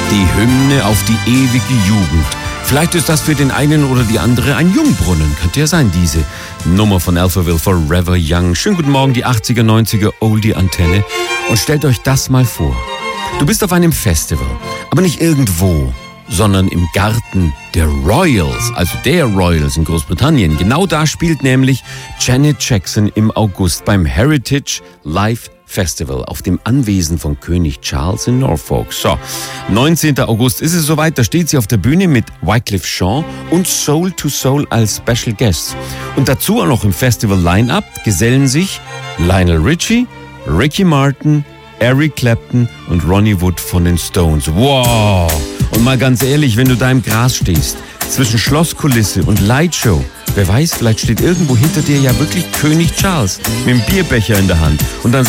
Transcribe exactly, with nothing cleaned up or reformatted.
Die Hymne auf die ewige Jugend. Vielleicht ist das für den einen oder die andere ein Jungbrunnen. Könnte ja sein, diese Nummer von Alphaville, Forever Young. Schönen guten Morgen, die achtziger, neunziger Oldie-Antenne. Und stellt euch das mal vor. Du bist auf einem Festival, aber nicht irgendwo, sondern im Garten der Royals, also der Royals in Großbritannien. Genau da spielt nämlich Janet Jackson im August beim Heritage Live Festival auf dem Anwesen von König Charles in Norfolk. So, neunzehnten August ist es soweit, da steht sie auf der Bühne mit Wyclef Jean und Soul to Soul als Special Guests. Und dazu auch noch im Festival-Line-Up gesellen sich Lionel Richie, Ricky Martin, Eric Clapton und Ronnie Wood von den Stones. Wow! Und mal ganz ehrlich, wenn du da im Gras stehst, zwischen Schlosskulisse und Lightshow, wer weiß, vielleicht steht irgendwo hinter dir ja wirklich König Charles mit dem Bierbecher in der Hand. Und dann